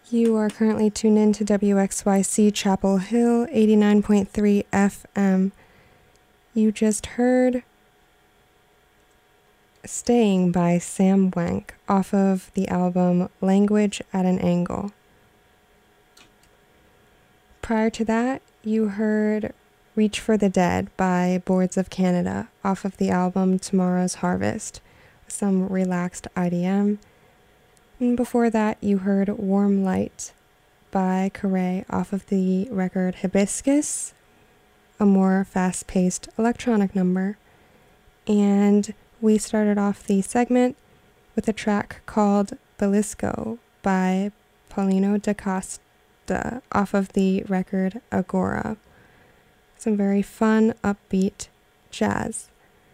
You are currently tuned in to WXYC Chapel Hill 89.3 FM. You just heard Staying by Sam Wenck off of the album Language at an Angle. Prior to that, you heard Reach for the Dead by Boards of Canada off of the album Tomorrow's Harvest, some relaxed IDM. And before that, you heard Warm Light by Corray off of the record Hibiscus, a more fast-paced electronic number. And we started off the segment with a track called Belisco by Paulino da Costa off of the record Agora. Some very fun, upbeat jazz.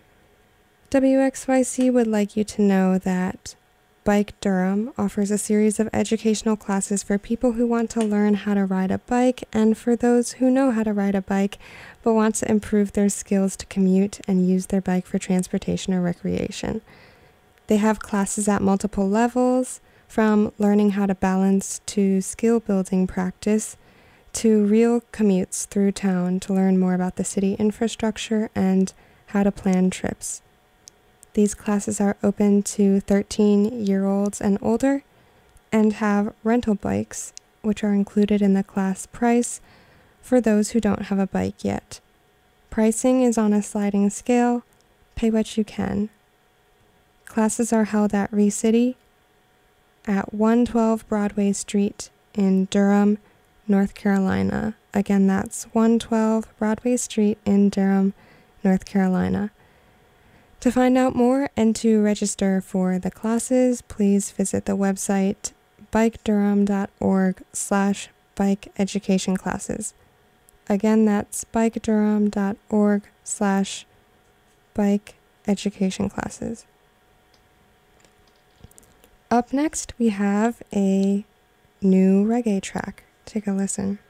WXYC would like you to know that Bike Durham offers a series of educational classes for people who want to learn how to ride a bike and for those who know how to ride a bike but want to improve their skills to commute and use their bike for transportation or recreation. They have classes at multiple levels, from learning how to balance to skill building practice to real commutes through town to learn more about the city infrastructure and how to plan trips. These classes are open to 13-year-olds and older and have rental bikes, which are included in the class price for those who don't have a bike yet. Pricing is on a sliding scale. Pay what you can. Classes are held at ReCity at 112 Broadway Street in Durham, North Carolina. Again, that's 112 Broadway Street in Durham, North Carolina. To find out more and to register for the classes, please visit the website bikedurham.org/bike education classes. Again, that's bikedurham.org/bike education classes. Up next, we have a new reggae track. Take a listen.